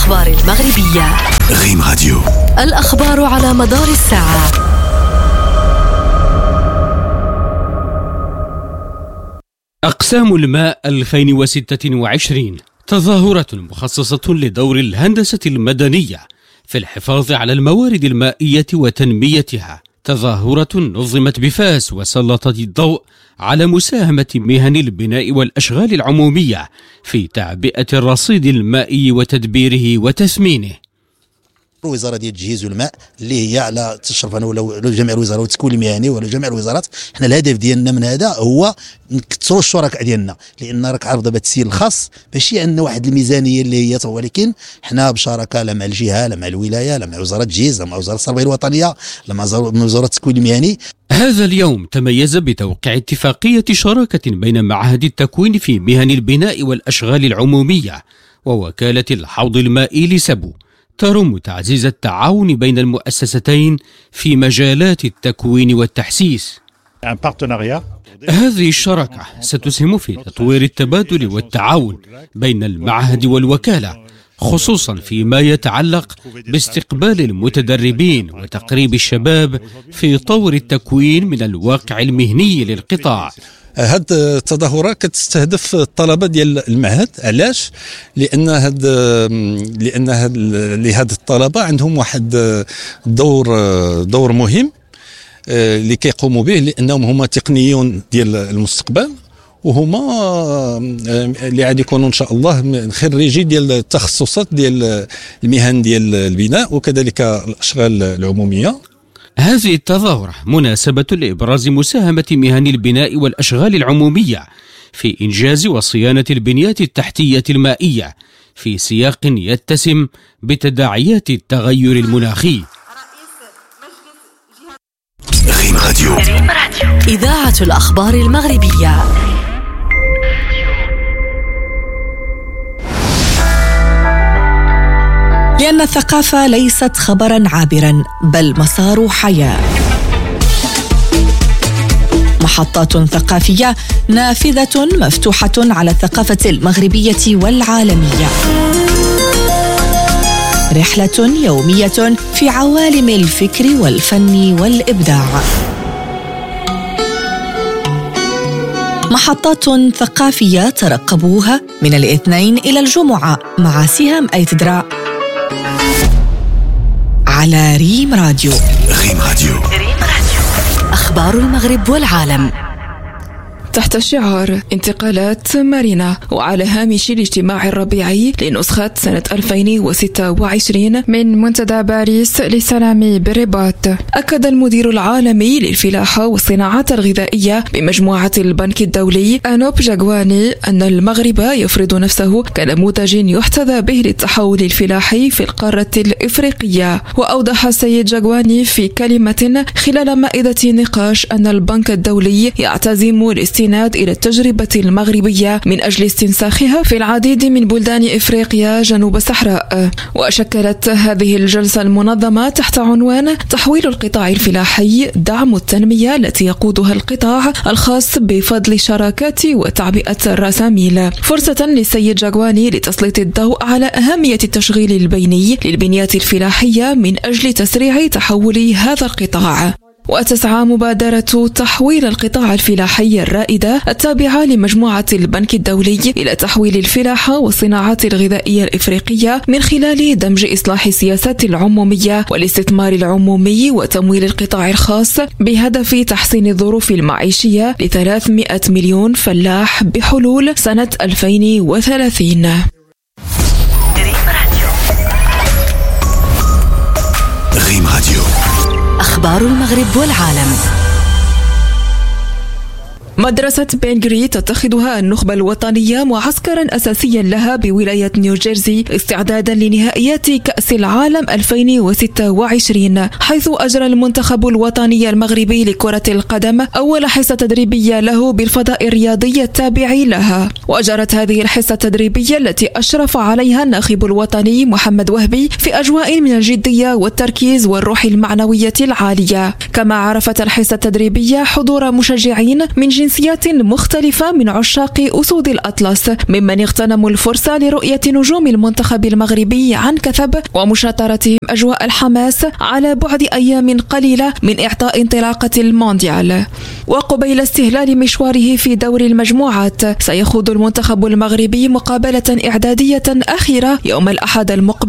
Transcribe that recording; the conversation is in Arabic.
الأخبار المغربية. ريم راديو، الأخبار على مدار الساعة. أقسام الماء 2026 تظاهرة مخصصة لدور الهندسة المدنية في الحفاظ على الموارد المائية وتنميتها. تظاهرة نظمت بفاس وسلطت الضوء على مساهمة مهن البناء والأشغال العمومية في تعبئة الرصيد المائي وتدبيره وتثمينه. الوزاره ديال التجهيز والماء اللي هي على تشرف انا ولا جميع الوزراء والتكوين المهني ولا جميع الوزارات، حنا الهدف ديالنا من هذا هو نكثروا الشركاء ديالنا، لان راك عارف دابا التسيير الخاص ماشي عندنا واحد الميزانيه اللي هي، ولكن حنا بشراكه لا مع الجهه لا مع الولايه لا مع وزاره التجهيز لا مع وزاره التربيه الوطنيه لا مع وزاره التكوين المهني. هذا اليوم تميز بتوقيع اتفاقية شراكة بين معهد التكوين في مهن البناء والأشغال العمومية ووكالة الحوض المائي لسبو، ترم تعزيز التعاون بين المؤسستين في مجالات التكوين والتحسيس. هذه الشراكة ستسهم في تطوير التبادل والتعاون بين المعهد والوكالة، خصوصا فيما يتعلق باستقبال المتدربين وتقريب الشباب في طور التكوين من الواقع المهني للقطاع. هاد التظاهرة كتستهدف الطلبة ديال المعهد. علاش؟ لأن هاد الطلبة عندهم واحد دور مهم اللي كيقوموا به، لأنهم هما تقنيون ديال المستقبل، وهما اللي غادي يكونوا ان شاء الله خريجي ديال التخصصات ديال المهن ديال البناء وكذلك الاشغال العموميه. هذه التظاهرة مناسبة لإبراز مساهمة مهن البناء والأشغال العمومية في إنجاز وصيانة البنيات التحتية المائية في سياق يتسم بتداعيات التغير المناخي. ريم راديو، إذاعة الأخبار المغربية. لأن الثقافة ليست خبرا عابرا بل مسار حياة. محطات ثقافية نافذة مفتوحة على الثقافة المغربية والعالمية. رحلة يومية في عوالم الفكر والفن والإبداع. محطات ثقافية ترقبوها من الاثنين إلى الجمعة مع سهام أيتدرا على ريم راديو. ريم راديو، أخبار المغرب والعالم تحت شعار انتقالات مرنة. وعلى هامش الاجتماع الربيعي لنسخة سنة 2026 من منتدى باريس للسلام بالرباط، أكد المدير العالمي للفلاحة والصناعات الغذائية بمجموعة البنك الدولي أنوب جاغواني أن المغرب يفرض نفسه كنموذج يحتذى به للتحول الفلاحي في القارة الإفريقية. وأوضح السيد جاغواني في كلمة خلال مائدة نقاش أن البنك الدولي يعتزم الاستناد إلى التجربة المغربية من أجل استنساخها في العديد من بلدان إفريقيا جنوب الصحراء. وشكلت هذه الجلسة المنظمة تحت عنوان تحويل القطاع الفلاحي دعم التنمية التي يقودها القطاع الخاص بفضل شراكات وتعبئة الرساميل، فرصة للسيد جاغواني لتسليط الضوء على أهمية التشغيل البيني للبنيات الفلاحية من أجل تسريع تحول هذا القطاع. وتسعى مبادرة تحويل القطاع الفلاحي الرائدة التابعة لمجموعة البنك الدولي إلى تحويل الفلاحة والصناعات الغذائية الإفريقية من خلال دمج إصلاح السياسات العمومية والاستثمار العمومي وتمويل القطاع الخاص بهدف تحسين الظروف المعيشية ل300 مليون فلاح بحلول سنة 2030. ريم راديو، أخبار المغرب والعالم. مدرسة بنغري تتخذها النخبة الوطنية معسكرا أساسيا لها بولاية نيوجيرسي استعدادا لنهائيات كأس العالم 2026، حيث أجرى المنتخب الوطني المغربي لكرة القدم أول حصة تدريبية له بالفضاء الرياضي التابع لها. وأجرت هذه الحصة التدريبية التي أشرف عليها الناخب الوطني محمد وهبي في أجواء من الجدية والتركيز والروح المعنوية العالية. كما عرفت الحصة التدريبية حضور مشجعين من جنس جنسيات مختلفة من عشاق أسود الأطلس، ممن اغتنموا الفرصة لرؤية نجوم المنتخب المغربي عن كثب ومشاطرتهم أجواء الحماس على بعد أيام قليلة من إعطاء انطلاقة المونديال. وقبيل استهلال مشواره في دور المجموعات، سيخوض المنتخب المغربي مقابلة إعدادية أخيرة يوم الأحد المقبل